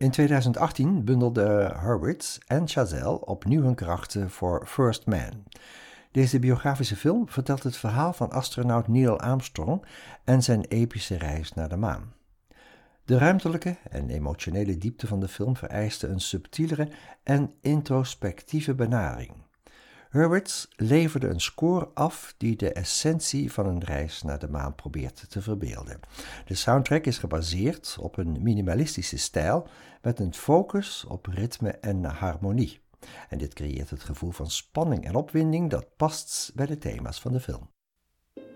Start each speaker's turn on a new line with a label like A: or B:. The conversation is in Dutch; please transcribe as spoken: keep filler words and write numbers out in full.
A: In tweeduizend achttien bundelden Hurwitz en Chazelle opnieuw hun krachten voor First Man. Deze biografische film vertelt het verhaal van astronaut Neil Armstrong en zijn epische reis naar de maan. De ruimtelijke en emotionele diepte van de film vereiste een subtielere en introspectieve benadering. Hurwitz leverde een score af die de essentie van een reis naar de maan probeert te verbeelden. De soundtrack is gebaseerd op een minimalistische stijl met een focus op ritme en harmonie. En dit creëert het gevoel van spanning en opwinding dat past bij de thema's van de film.